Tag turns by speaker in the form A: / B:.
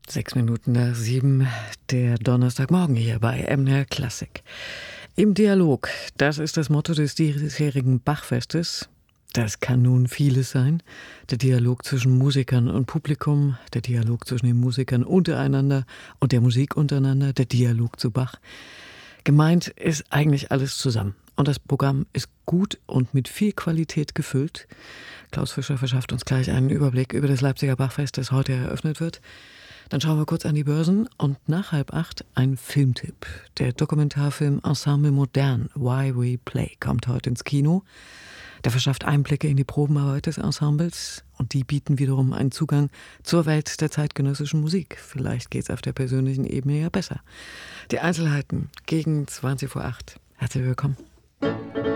A: 6 Minuten nach 7, der Donnerstagmorgen hier bei MDR Klassik. Im Dialog, das ist das Motto des diesjährigen Bachfestes. Das kann nun vieles sein. Der Dialog zwischen Musikern und Publikum, der Dialog zwischen den Musikern untereinander und der Musik untereinander, der Dialog zu Bach. Gemeint ist eigentlich alles zusammen. Und das Programm ist gut und mit viel Qualität gefüllt. Klaus Fischer verschafft uns gleich einen Überblick über das Leipziger Bachfest, das heute eröffnet wird. Dann schauen wir kurz an die Börsen und nach 7:30 ein Filmtipp. Der Dokumentarfilm Ensemble Modern, Why We Play, kommt heute ins Kino. Der verschafft Einblicke in die Probenarbeit des Ensembles und die bieten wiederum einen Zugang zur Welt der zeitgenössischen Musik. Vielleicht geht es auf der persönlichen Ebene ja besser. Die Einzelheiten gegen 20:08 Herzlich willkommen.